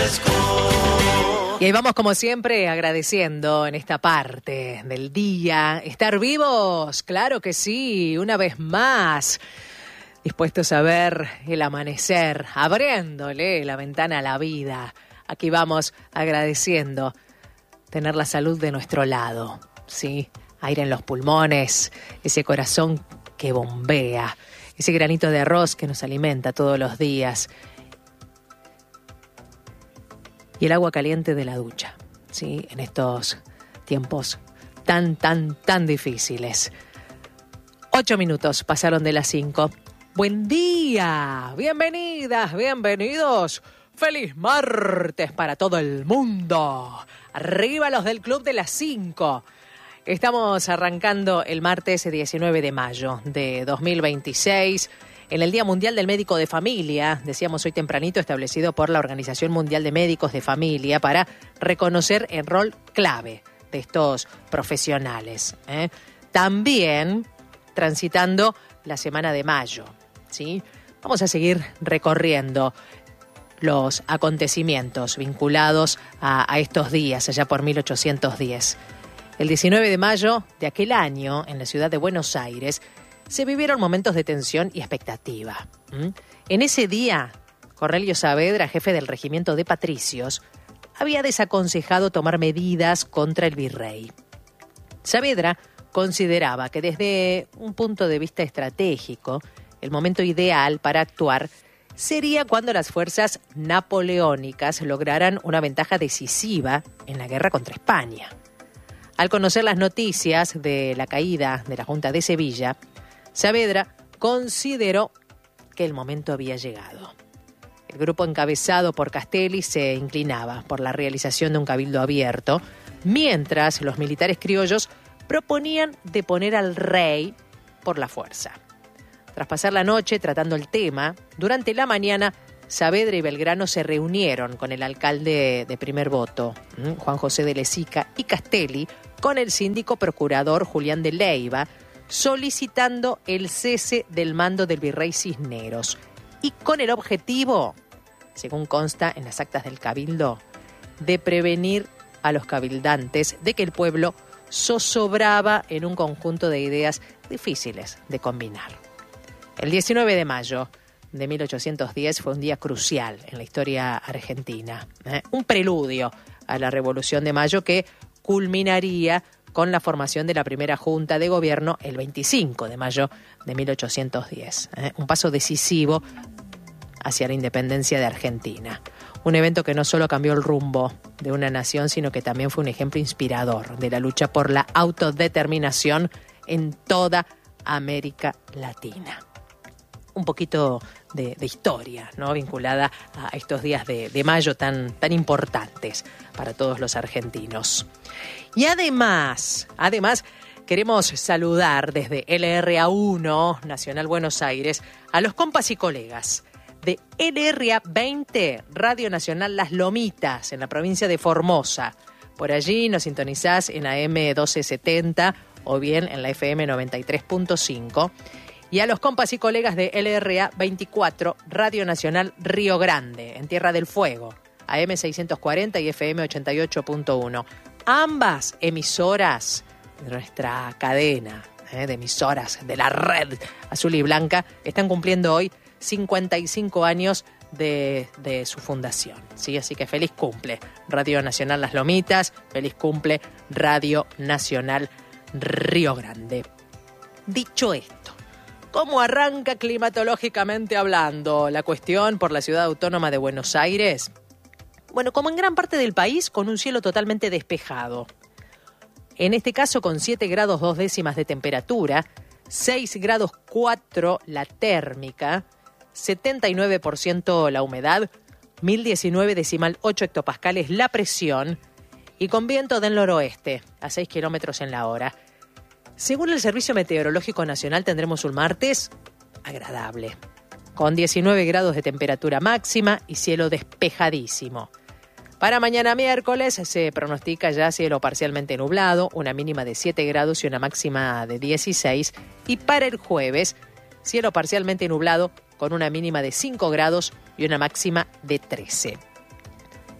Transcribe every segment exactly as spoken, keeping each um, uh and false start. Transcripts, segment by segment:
Y ahí vamos como siempre agradeciendo en esta parte del día estar vivos, claro que sí, una vez más, dispuestos a ver el amanecer, abriéndole la ventana a la vida. Aquí vamos agradeciendo tener la salud de nuestro lado, ¿sí? Aire en los pulmones, ese corazón que bombea, ese granito de arroz que nos alimenta todos los días. Y el agua caliente de la ducha, ¿sí? En estos tiempos tan, tan, tan difíciles. Ocho minutos pasaron de las cinco. Buen día, bienvenidas, bienvenidos. Feliz martes para todo el mundo. Arriba los del Club de las cinco. Estamos arrancando el martes diecinueve de mayo de dos mil veintiséis. En el Día Mundial del Médico de Familia, decíamos hoy tempranito, establecido por la Organización Mundial de Médicos de Familia para reconocer el rol clave de estos profesionales. ¿eh? También transitando la semana de mayo, ¿sí? Vamos a seguir recorriendo los acontecimientos vinculados a, a estos días, allá por mil ochocientos diez. El diecinueve de mayo de aquel año, en la ciudad de Buenos Aires, se vivieron momentos de tensión y expectativa. ¿Mm? En ese día, Cornelio Saavedra, jefe del regimiento de patricios, había desaconsejado tomar medidas contra el virrey. Saavedra consideraba que desde un punto de vista estratégico, el momento ideal para actuar sería cuando las fuerzas napoleónicas lograran una ventaja decisiva en la guerra contra España. Al conocer las noticias de la caída de la Junta de Sevilla, Saavedra consideró que el momento había llegado. El grupo encabezado por Castelli se inclinaba por la realización de un cabildo abierto, mientras los militares criollos proponían deponer al rey por la fuerza. Tras pasar la noche tratando el tema, durante la mañana Saavedra y Belgrano se reunieron con el alcalde de primer voto, Juan José de Lezica, y Castelli con el síndico procurador Julián de Leiva, solicitando el cese del mando del virrey Cisneros y con el objetivo, según consta en las actas del cabildo, de prevenir a los cabildantes de que el pueblo zozobraba en un conjunto de ideas difíciles de combinar. El diecinueve de mayo de mil ochocientos diez fue un día crucial en la historia argentina, ¿eh? un preludio a la Revolución de Mayo que culminaría con la formación de la primera Junta de Gobierno el veinticinco de mayo de mil ochocientos diez. ¿eh? Un paso decisivo hacia la independencia de Argentina. Un evento que no solo cambió el rumbo de una nación, sino que también fue un ejemplo inspirador de la lucha por la autodeterminación en toda América Latina. Un poquito de, de historia, ¿no? vinculada a estos días de, de mayo tan, tan importantes para todos los argentinos. Y además, además, queremos saludar desde L R A uno, Nacional Buenos Aires, a los compas y colegas de L R A veinte, Radio Nacional Las Lomitas, en la provincia de Formosa. Por allí nos sintonizás en A M doce setenta o bien en la F M noventa y tres punto cinco. Y a los compas y colegas de L R A veinticuatro, Radio Nacional Río Grande, en Tierra del Fuego, A M seiscientos cuarenta y F M ochenta y ocho punto uno. Ambas emisoras de nuestra cadena eh, de emisoras de la red azul y blanca están cumpliendo hoy cincuenta y cinco años de, de su fundación. ¿sí? Así que feliz cumple Radio Nacional Las Lomitas, feliz cumple Radio Nacional Río Grande. Dicho esto, ¿cómo arranca climatológicamente hablando la cuestión por la ciudad autónoma de Buenos Aires? Bueno, como en gran parte del país, con un cielo totalmente despejado. En este caso con siete grados dos décimas de temperatura, seis grados cuatro la térmica, setenta y nueve por ciento la humedad, mil diecinueve decimal ocho hectopascales la presión y con viento del noroeste a seis kilómetros en la hora. Según el Servicio Meteorológico Nacional tendremos un martes agradable, con diecinueve grados de temperatura máxima y cielo despejadísimo. Para mañana miércoles se pronostica ya cielo parcialmente nublado, una mínima de siete grados y una máxima de dieciséis. Y para el jueves, cielo parcialmente nublado con una mínima de cinco grados y una máxima de trece.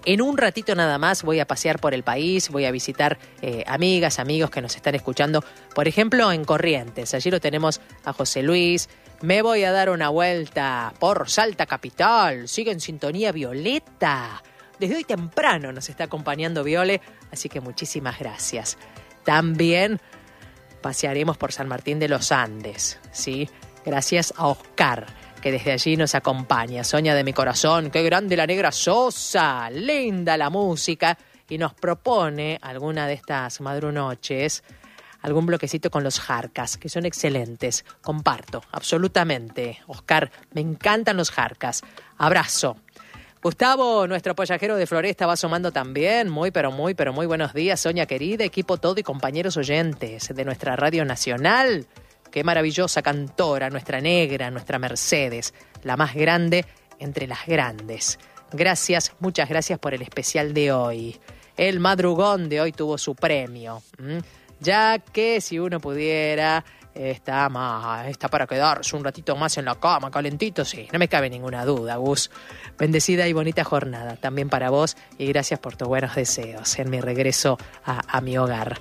En un ratito nada más voy a pasear por el país, voy a visitar eh, amigas, amigos que nos están escuchando, por ejemplo, en Corrientes. Allí lo tenemos a José Luis. Me voy a dar una vuelta por Salta Capital. Sigue en sintonía Violeta. Desde hoy temprano nos está acompañando Viole, así que muchísimas gracias. También pasearemos por San Martín de los Andes, ¿sí? Gracias a Oscar, que desde allí nos acompaña. Soña de mi corazón, qué grande la Negra Sosa, linda la música, y nos propone alguna de estas madrunoches, algún bloquecito con los Jarcas, que son excelentes. Comparto, absolutamente. Oscar, me encantan los Jarcas. Abrazo. Gustavo, nuestro pollajero de Floresta, va asomando también. Muy, pero muy, pero muy buenos días, Soña querida, equipo todo y compañeros oyentes de nuestra Radio Nacional. Qué maravillosa cantora, nuestra negra, nuestra Mercedes, la más grande entre las grandes. Gracias, muchas gracias por el especial de hoy. El madrugón de hoy tuvo su premio, ¿Mm? ya que si uno pudiera, está, más, está para quedarse un ratito más en la cama, calentito, sí, no me cabe ninguna duda, Gus. Bendecida y bonita jornada también para vos y gracias por tus buenos deseos en mi regreso a, a mi hogar.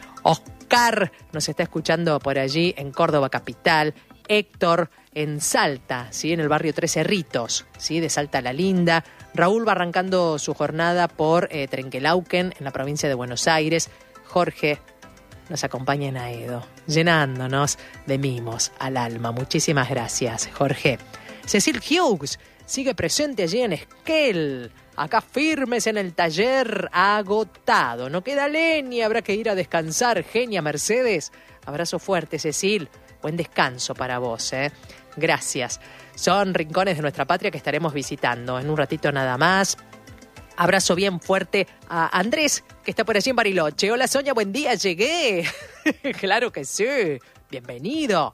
Oscar nos está escuchando por allí en Córdoba Capital. Héctor en Salta, ¿sí? En el barrio Tres Cerritos, ¿sí? De Salta la Linda. Raúl va arrancando su jornada por eh, Trenquelauquen, en la provincia de Buenos Aires. Jorge nos acompaña en Aedo, llenándonos de mimos al alma. Muchísimas gracias, Jorge. Cecil Hughes sigue presente allí en Esquel. Acá firmes en el taller, agotado. No queda leña, habrá que ir a descansar. Genia Mercedes. Abrazo fuerte, Cecil. Buen descanso para vos, ¿eh? Gracias. Son rincones de nuestra patria que estaremos visitando en un ratito nada más. Abrazo bien fuerte a Andrés, que está por allí en Bariloche. Hola, Soña, buen día, llegué. Claro que sí, bienvenido.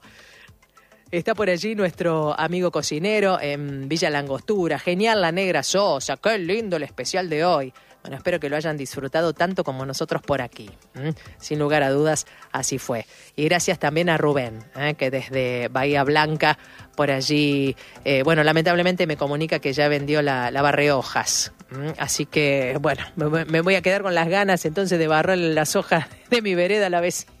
Está por allí nuestro amigo cocinero en Villa Langostura. Genial la Negra Sosa, qué lindo el especial de hoy. Bueno, espero que lo hayan disfrutado tanto como nosotros por aquí. ¿Mm? Sin lugar a dudas, así fue. Y gracias también a Rubén, ¿eh? que desde Bahía Blanca, por allí, eh, bueno, lamentablemente me comunica que ya vendió la, la barrehojas. ¿Mm? Así que, bueno, me, me voy a quedar con las ganas entonces de barrer las hojas de mi vereda a la vecina.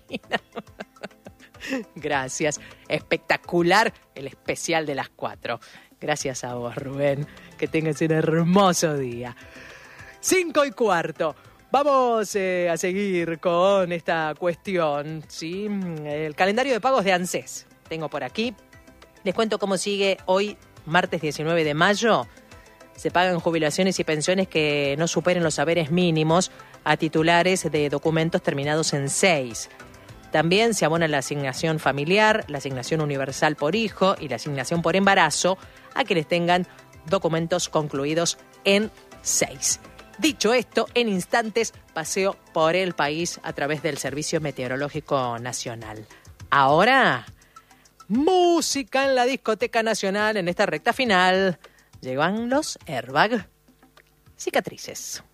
Gracias. Espectacular el especial de las cuatro. Gracias a vos, Rubén. Que tengas un hermoso día. Cinco y cuarto. Vamos eh, a seguir con esta cuestión, ¿sí? El calendario de pagos de ANSES. Tengo por aquí. Les cuento cómo sigue hoy, martes diecinueve de mayo. Se pagan jubilaciones y pensiones que no superen los haberes mínimos a titulares de documentos terminados en seis. También se abona la asignación familiar, la asignación universal por hijo y la asignación por embarazo a quienes tengan documentos concluidos en seis. Dicho esto, en instantes paseo por el país a través del Servicio Meteorológico Nacional. Ahora, música en la Discoteca Nacional en esta recta final. Llegan los Airbag Cicatrices.